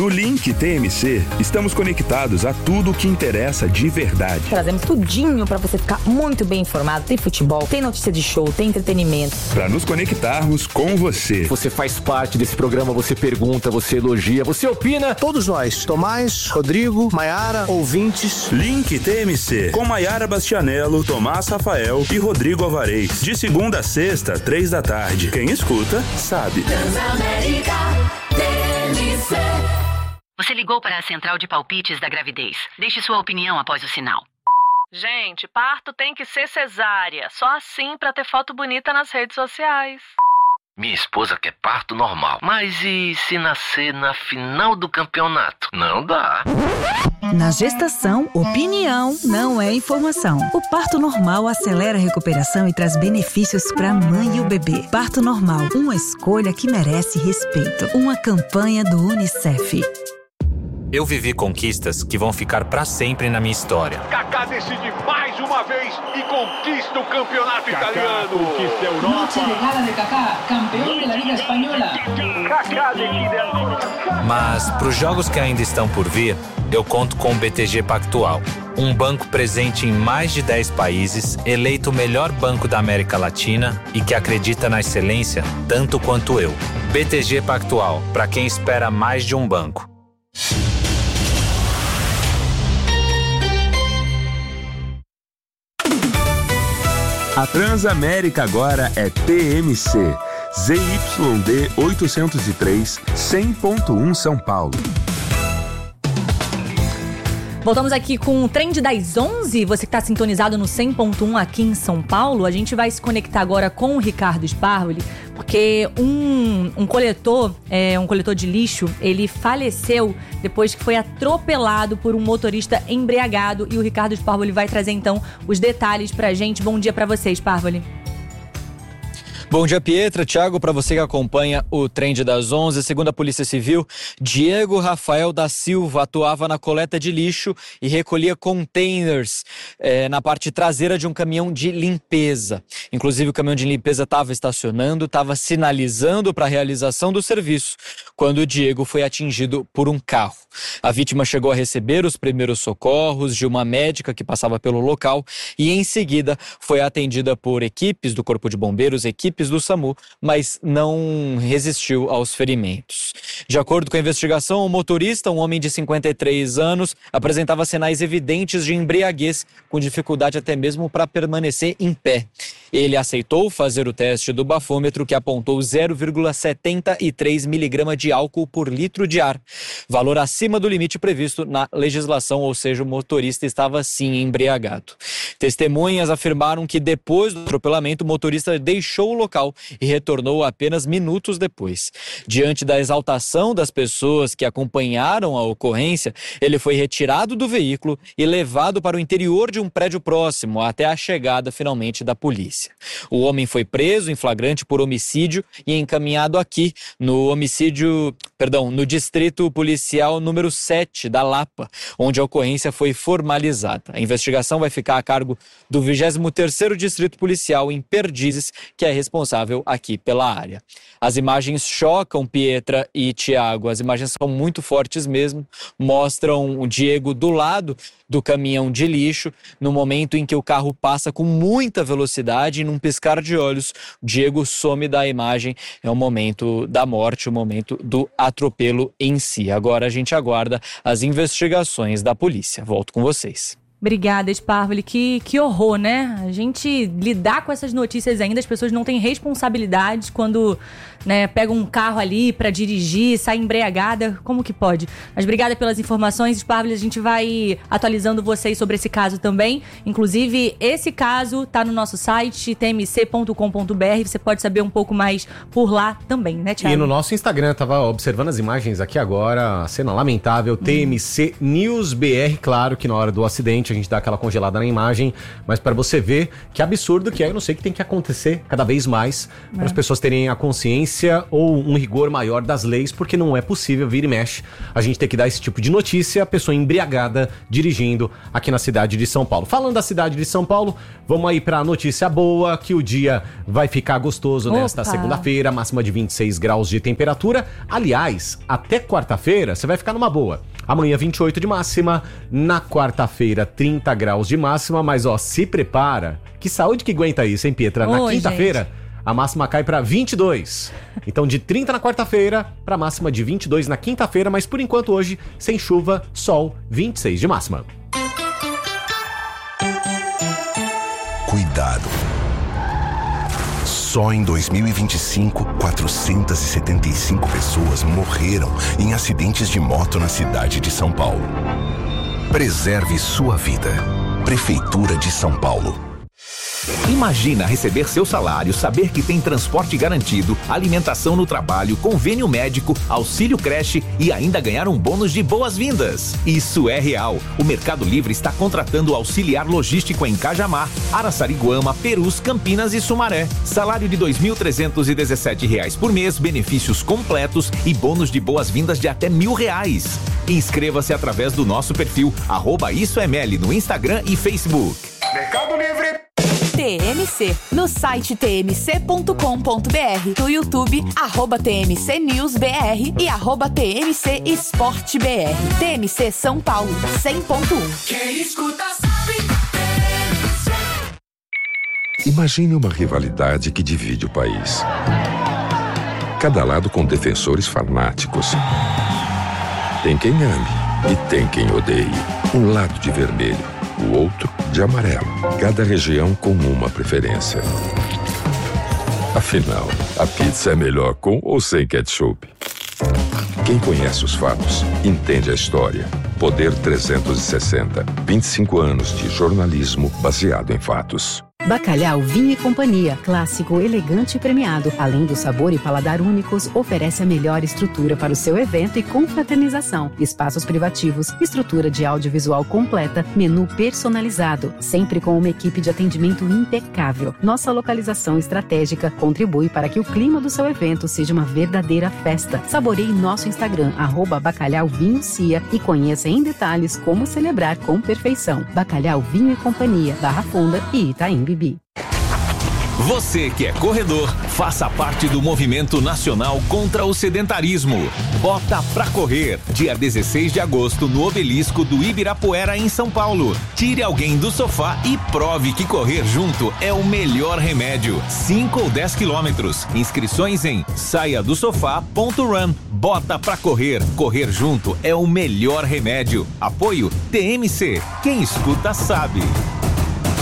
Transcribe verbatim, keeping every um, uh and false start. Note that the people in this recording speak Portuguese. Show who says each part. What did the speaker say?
Speaker 1: No Link T M C, estamos conectados a tudo o que interessa de verdade.
Speaker 2: Trazemos tudinho pra você ficar muito bem informado. Tem futebol, tem notícia de show, tem entretenimento.
Speaker 1: Para nos conectarmos com você.
Speaker 3: Você faz parte desse programa, você pergunta, você elogia, você opina.
Speaker 4: Todos nós, Tomás, Rodrigo, Maiara, ouvintes.
Speaker 1: Link T M C, com Maiara Bastianello, Tomás Rafael e Rodrigo Alvarez. De segunda a sexta, três da tarde. Quem escuta, sabe.
Speaker 5: Transamérica T M C. Você ligou para a central de palpites da gravidez. Deixe sua opinião após o sinal.
Speaker 6: Gente, parto tem que ser cesárea. Só assim pra ter foto bonita nas redes sociais.
Speaker 7: Minha esposa quer parto normal. Mas e se nascer na final do campeonato? Não dá.
Speaker 8: Na gestação, opinião não é informação. O parto normal acelera a recuperação e traz benefícios para a mãe e o bebê. Parto normal, uma escolha que merece respeito. Uma campanha do Unicef.
Speaker 9: Eu vivi conquistas que vão ficar para sempre na minha história.
Speaker 10: Kaká decide mais uma vez e conquista o campeonato Kaká italiano.
Speaker 11: Conquista a Europa. Noche de gala de Kaká, campeão da Liga Espanhola.
Speaker 10: Kaká decide ancora.
Speaker 9: Mas para os jogos que ainda estão por vir, eu conto com o B T G Pactual, um banco presente em mais de dez países, eleito o melhor banco da América Latina e que acredita na excelência tanto quanto eu. B T G Pactual, para quem espera mais de um banco.
Speaker 1: A Transamérica agora é T M C, Z Y D oitocentos e três, cem ponto um São Paulo.
Speaker 2: Voltamos aqui com o Trend das onze. Você que está sintonizado no cem ponto um aqui em São Paulo. A gente vai se conectar agora com o Ricardo Sparvoli, porque um, um coletor, é, um coletor de lixo, ele faleceu depois que foi atropelado por um motorista embriagado. E o Ricardo Sparvoli vai trazer então os detalhes pra gente. Bom dia pra você, Sparvoli.
Speaker 12: Bom dia, Pietra. Thiago, para você que acompanha o Trend das onze, segundo a Polícia Civil, Diego Rafael da Silva atuava na coleta de lixo e recolhia containers é, na parte traseira de um caminhão de limpeza. Inclusive, o caminhão de limpeza estava estacionando, estava sinalizando para a realização do serviço, quando o Diego foi atingido por um carro. A vítima chegou a receber os primeiros socorros de uma médica que passava pelo local e, em seguida, foi atendida por equipes do Corpo de Bombeiros, equipes do SAMU, mas não resistiu aos ferimentos. De acordo com a investigação, o motorista, um homem de cinquenta e três anos, apresentava sinais evidentes de embriaguez, com dificuldade até mesmo para permanecer em pé. Ele aceitou fazer o teste do bafômetro, que apontou zero vírgula setenta e três miligramas de álcool por litro de ar, valor acima do limite previsto na legislação, ou seja, o motorista estava sim embriagado. Testemunhas afirmaram que depois do atropelamento, o motorista deixou o local e retornou apenas minutos depois. Diante da exaltação das pessoas que acompanharam a ocorrência, ele foi retirado do veículo e levado para o interior de um prédio próximo, até a chegada finalmente da polícia. O homem foi preso em flagrante por homicídio e encaminhado aqui no homicídio, perdão, no distrito policial número sete da Lapa, onde a ocorrência foi formalizada. A investigação vai ficar a cargo do vigésimo terceiro Distrito Policial em Perdizes, que é responsável aqui pela área. As imagens chocam, Pietra e Thiago. As imagens são muito fortes mesmo. Mostram o Diego do lado do caminhão de lixo, no momento em que o carro passa com muita velocidade e num piscar de olhos, o Diego some da imagem. É o momento da morte, o momento do atropelo em si. Agora a gente aguarda as investigações da polícia. Volto com vocês.
Speaker 2: Obrigada, Sparvoli. Que, que horror, né? A gente lidar com essas notícias ainda, as pessoas não têm responsabilidade quando, né, pegam um carro ali pra dirigir, sai embriagada. Como que pode? Mas obrigada pelas informações, Sparvoli. A gente vai atualizando vocês sobre esse caso também. Inclusive, esse caso tá no nosso site, t m c ponto com ponto b r. Você pode saber um pouco mais por lá também, né, Thiago?
Speaker 13: E no nosso Instagram, tava observando as imagens aqui agora, a cena lamentável, T M C News B R. Claro que na hora do acidente a gente dá aquela congelada na imagem, mas para você ver que absurdo que é, eu não sei, que tem que acontecer cada vez mais é. para as pessoas terem a consciência ou um rigor maior das leis, porque não é possível, vira e mexe, a gente ter que dar esse tipo de notícia, a pessoa embriagada dirigindo aqui na cidade de São Paulo. Falando da cidade de São Paulo, vamos aí para a notícia boa, que o dia vai ficar gostoso Opa. nesta segunda-feira, máxima de vinte e seis graus de temperatura. Aliás, até quarta-feira você vai ficar numa boa. Amanhã vinte e oito de máxima, na quarta-feira trinta graus de máxima, mas ó, se prepara, que saúde que aguenta isso, hein, Pietra? Na Oi, quinta-feira, gente. a máxima cai para vinte e dois. Então de trinta na quarta-feira para máxima de vinte e dois na quinta-feira, mas por enquanto hoje, sem chuva, sol, vinte e seis de máxima.
Speaker 14: Cuidado. Só em dois mil e vinte e cinco, quatrocentas e setenta e cinco pessoas morreram em acidentes de moto na cidade de São Paulo. Preserve sua vida. Prefeitura de São Paulo.
Speaker 15: Imagina receber seu salário, saber que tem transporte garantido, alimentação no trabalho, convênio médico, auxílio creche e ainda ganhar um bônus de boas-vindas. Isso é real. O Mercado Livre está contratando auxiliar logístico em Cajamar, Araçariguama, Perus, Campinas e Sumaré. Salário de dois mil trezentos e dezessete reais por mês, benefícios completos e bônus de boas-vindas de até mil reais. Inscreva-se através do nosso perfil arroba isso M L no Instagram e Facebook.
Speaker 10: Mercado Livre.
Speaker 16: T M C, no site t m c ponto com ponto b r, no YouTube, arroba T M C News B R e arroba T M C Esporte B R. T M C São Paulo, cem ponto um.
Speaker 17: Quem escuta sabe, T M C.
Speaker 18: Imagine uma rivalidade que divide o país. Cada lado com defensores fanáticos. Tem quem ame e tem quem odeie. Um lado de vermelho, o outro de amarelo. Cada região com uma preferência. Afinal, a pizza é melhor com ou sem ketchup? Quem conhece os fatos, entende a história. Poder trezentos e sessenta. vinte e cinco anos de jornalismo baseado em fatos.
Speaker 19: Bacalhau Vinho e Companhia, clássico, elegante e premiado. Além do sabor e paladar únicos, oferece a melhor estrutura para o seu evento e confraternização. Espaços privativos, estrutura de audiovisual completa, menu personalizado, sempre com uma equipe de atendimento impecável. Nossa localização estratégica contribui para que o clima do seu evento seja uma verdadeira festa. Saboreie nosso Instagram, arroba Bacalhau Vinho Cia, e conheça em detalhes como celebrar com perfeição. Bacalhau Vinho e Companhia, Barra Funda e Itaim Bibi.
Speaker 15: Você que é corredor, faça parte do movimento nacional contra o sedentarismo. Bota pra correr, dia dezesseis de agosto, no Obelisco do Ibirapuera, em São Paulo. Tire alguém do sofá e prove que correr junto é o melhor remédio. cinco ou dez quilômetros. Inscrições em saia do sofá ponto run. Bota pra correr. Correr junto é o melhor remédio. Apoio T M C. Quem escuta sabe.